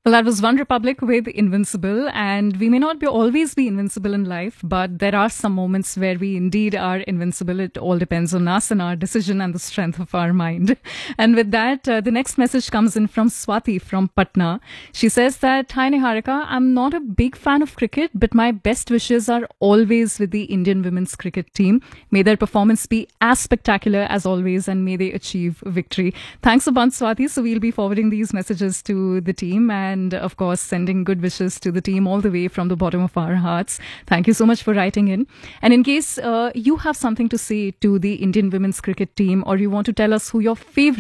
Well, that was One Republic with Invincible, and we may not always be invincible in life, but there are some moments where we indeed are invincible. It all depends on us and our decision and the strength of our mind. And with that, the next message comes in from Swati from Patna. She says that, "Hi Niharika, I'm not a big fan of cricket, but my best wishes are always with the Indian women's cricket team. May their performance be as spectacular as always, and may they achieve victory." Thanks a bunch, Swati. So we'll be forwarding these messages to the team, and of course sending good wishes to the team all the way from the bottom of our hearts. Thank you so much for writing in. And in case you have something to say to the Indian women's cricket team, or you want to tell us who your favorite